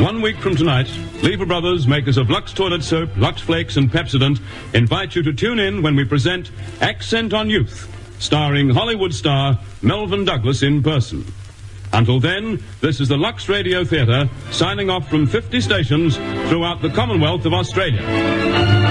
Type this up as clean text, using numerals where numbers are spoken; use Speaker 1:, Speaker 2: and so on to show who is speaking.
Speaker 1: 1 week from tonight, Lever Brothers, makers of Lux Toilet Soap, Lux Flakes and Pepsodent, invite you to tune in when we present Accent on Youth, starring Hollywood star Melvyn Douglas in person. Until then, this is the Lux Radio Theatre, signing off from 50 stations throughout the Commonwealth of Australia.